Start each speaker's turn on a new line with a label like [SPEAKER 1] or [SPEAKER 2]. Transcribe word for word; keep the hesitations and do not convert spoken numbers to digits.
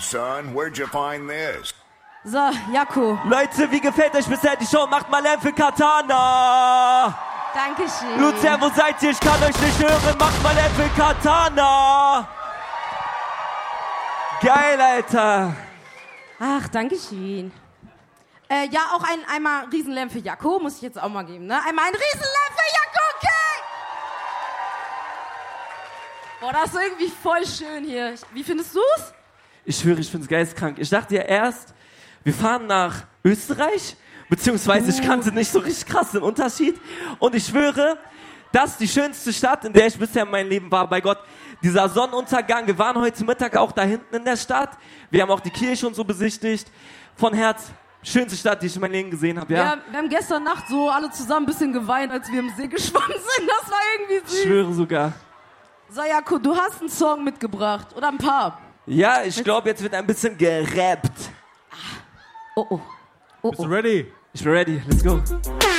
[SPEAKER 1] son. Where'd you find this?
[SPEAKER 2] So, Jaco.
[SPEAKER 3] Leute, wie gefällt euch bisher die Show? Macht mal Lärm für Katana.
[SPEAKER 2] Dankeschön.
[SPEAKER 3] Luzern, wo seid ihr? Ich kann euch nicht hören. Macht mal Lärm für Katana. Geil, Alter.
[SPEAKER 2] Ach, Dankeschön. Äh, ja, auch ein einmal Riesenlärm für Jaco, muss ich jetzt auch mal geben, ne? Einmal ein Riesenlärm für Jaco, okay? Boah, das ist irgendwie voll schön hier. Wie findest du's?
[SPEAKER 3] Ich schwöre, ich find's geistkrank. Ich dachte ja erst, wir fahren nach Österreich, beziehungsweise ich kannte nicht so richtig krass den Unterschied. Und ich schwöre, das ist die schönste Stadt, in der ich bisher in meinem Leben war. Bei Gott, dieser Sonnenuntergang. Wir waren heute Mittag auch da hinten in der Stadt. Wir haben auch die Kirche und so besichtigt. Von Herz, schönste Stadt, die ich in meinem Leben gesehen habe, ja.
[SPEAKER 2] Ja, wir haben gestern Nacht so alle zusammen ein bisschen geweint, als wir im See geschwommen sind. Das war irgendwie süß.
[SPEAKER 3] Ich schwöre sogar.
[SPEAKER 2] So, Jaco, du hast einen Song mitgebracht. Oder ein paar.
[SPEAKER 3] Ja, ich glaube, jetzt wird ein bisschen gerappt.
[SPEAKER 2] Oh, oh. Oh,
[SPEAKER 4] Bist
[SPEAKER 2] oh.
[SPEAKER 4] du ready?
[SPEAKER 3] Ich bin ready, let's go.